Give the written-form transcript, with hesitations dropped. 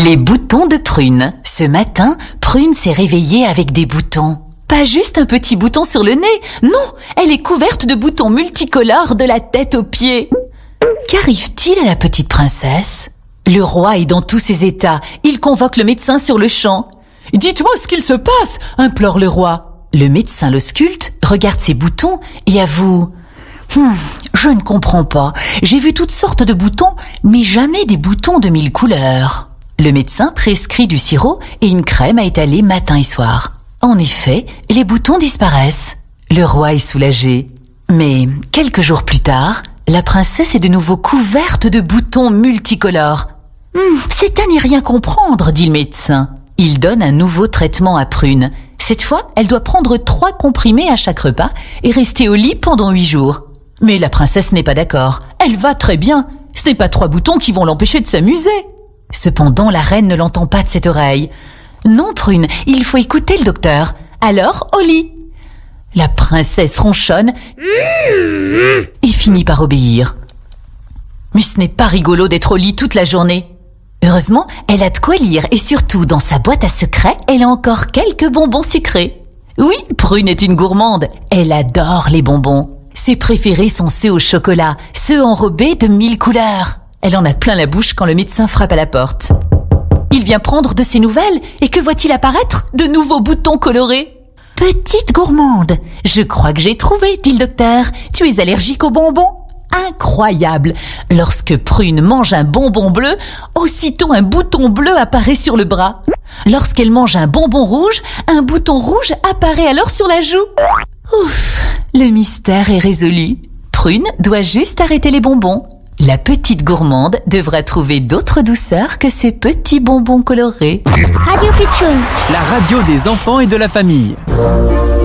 Les boutons de Prune. Ce matin, Prune s'est réveillée avec des boutons. Pas juste un petit bouton sur le nez, non, elle est couverte de boutons multicolores de la tête aux pieds. Qu'arrive-t-il à la petite princesse? Le roi est dans tous ses états, il convoque le médecin sur le champ. « Dites-moi ce qu'il se passe !» implore le roi. Le médecin l'ausculte, regarde ses boutons et avoue « Je ne comprends pas, j'ai vu toutes sortes de boutons, mais jamais des boutons de 1000 couleurs. » Le médecin prescrit du sirop et une crème à étaler matin et soir. En effet, les boutons disparaissent. Le roi est soulagé. Mais quelques jours plus tard, la princesse est de nouveau couverte de boutons multicolores. « C'est à n'y rien comprendre, » dit le médecin. Il donne un nouveau traitement à Prune. Cette fois, elle doit prendre 3 comprimés à chaque repas et rester au lit pendant 8 jours. Mais la princesse n'est pas d'accord. Elle va très bien. Ce n'est pas 3 boutons qui vont l'empêcher de s'amuser. Cependant, la reine ne l'entend pas de cette oreille. Non, Prune, il faut écouter le docteur. Alors, au lit. La princesse ronchonne et finit par obéir. Mais ce n'est pas rigolo d'être au lit toute la journée. Heureusement, elle a de quoi lire et surtout, dans sa boîte à secrets, elle a encore quelques bonbons sucrés. Oui, Prune est une gourmande. Elle adore les bonbons. Ses préférés sont ceux au chocolat, ceux enrobés de 1000 couleurs. Elle en a plein la bouche quand le médecin frappe à la porte. Il vient prendre de ses nouvelles et que voit-il apparaître? De nouveaux boutons colorés. « Petite gourmande, je crois que j'ai trouvé, dit le docteur. Tu es allergique aux bonbons ?» Incroyable! Lorsque Prune mange un bonbon bleu, aussitôt un bouton bleu apparaît sur le bras. Lorsqu'elle mange un bonbon rouge, un bouton rouge apparaît alors sur la joue. Ouf! Le mystère est résolu. Prune doit juste arrêter les bonbons. La petite gourmande devra trouver d'autres douceurs que ces petits bonbons colorés. Radio Pitchoun, la radio des enfants et de la famille.